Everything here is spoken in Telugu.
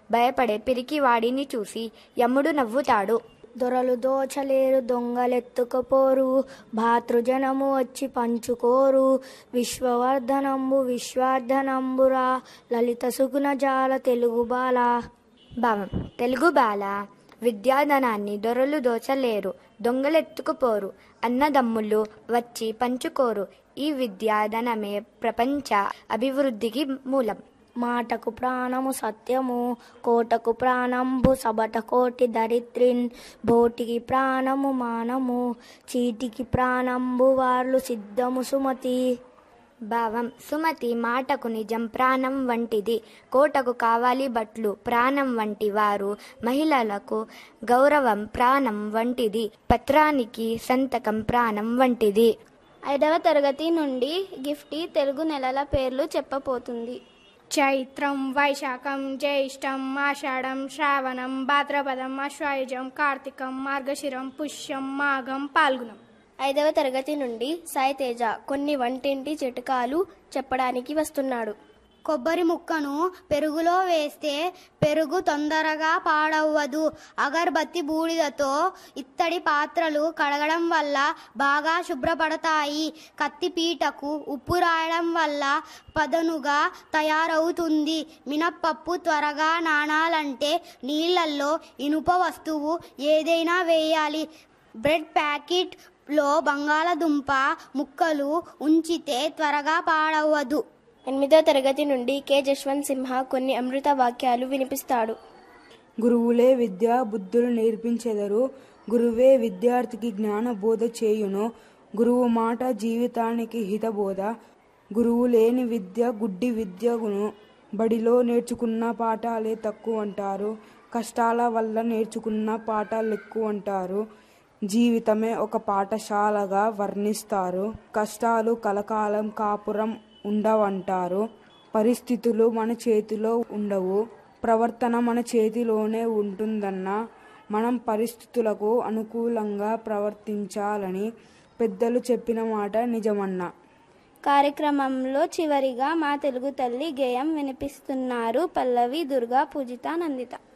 భయపడే పిరికివాడిని చూసి యముడు నవ్వుతాడు. దొరలు దోచలేరు దొంగలెత్తుకుపోరు, భాతృజనము వచ్చి పంచుకోరు, విశ్వవర్ధనంబు విశ్వార్ధనంబురా, లలిత సుగుణ జాల తెలుగు బాల. భావం: తెలుగు బాల, విద్యాధనాన్ని దొరలు దోచలేరు, దొంగలెత్తుకుపోరు, అన్నదమ్ములు వచ్చి పంచుకోరు. ఈ విద్యాధనమే ప్రపంచ అభివృద్ధికి మూలం. మాటకు ప్రాణము సత్యము, కోటకు ప్రాణంబు సబట కోటి దరిద్రిన్, బోటికి ప్రాణము మానము, చీటికి ప్రాణంబు వార్లు సిద్ధము సుమతి. భావం: సుమతి మాటకు నిజం ప్రాణం వంటిది, కోటకు కావాలి బట్లు ప్రాణం వంటి వారు, మహిళలకు గౌరవం ప్రాణం వంటిది, పత్రానికి సంతకం ప్రాణం వంటిది. 5వ తరగతి నుండి గిఫ్టీ తెలుగు నెలల పేర్లు చెప్పబోతుంది. చైత్రం, వైశాఖం, జ్యేష్టం, ఆషాఢం, శ్రావణం, భాద్రపదం, ఆశ్వయుజం, కార్తీకం, మార్గశిరం, పుష్యం, మాఘం, పాల్గుణం. 5వ తరగతి నుండి సాయి తేజ కొన్ని వంటింటి చిట్కాలు చెప్పడానికి వస్తున్నాడు. కొబ్బరి ముక్కను పెరుగులో వేస్తే పెరుగు తొందరగా పాడవ్వదు. అగర్బత్తి బూడిదతో ఇత్తడి పాత్రలు కడగడం వల్ల బాగా శుభ్రపడతాయి. కత్తిపీటకు ఉప్పు రాయడం వల్ల పదనుగా తయారవుతుంది. మినప్పప్పు త్వరగా నానాలంటే నీళ్లలో ఇనుప వస్తువు ఏదైనా వేయాలి. బ్రెడ్ ప్యాకెట్ లో బంగాళదుంప ముక్కలు ఉంచితే త్వరగా పాడవ్వదు. 8వ తరగతి నుండి కె జశ్వంత్ సింహ కొన్ని అమృత వాక్యాలు వినిపిస్తాడు. గురువులే విద్యా బుద్ధులు నేర్పించెదరు, గురువే విద్యార్థికి జ్ఞాన బోధ చేయును, గురువు మాట జీవితానికి హితబోధ, గురువు లేని విద్య గుడ్డి విద్యగును, బడిలో నేర్చుకున్న పాఠాలే తక్కువ అంటారు, కష్టాల వల్ల నేర్చుకున్న పాఠాలు ఎక్కువ అంటారు, జీవితమే ఒక పాఠశాలగా వర్ణిస్తారు, కష్టాలు కలకాలం కాపురం ఉండవంటారు, పరిస్థితులు మన చేతిలో ఉండవు, ప్రవర్తన మన చేతిలోనే ఉంటుందన్నా, మనం పరిస్థితులకు అనుకూలంగా ప్రవర్తించాలని పెద్దలు చెప్పిన మాట నిజమన్నా. కార్యక్రమంలో చివరిగా మా తెలుగు తల్లి గేయం వినిపిస్తున్నారు పల్లవి, దుర్గా, పూజిత, నందిత.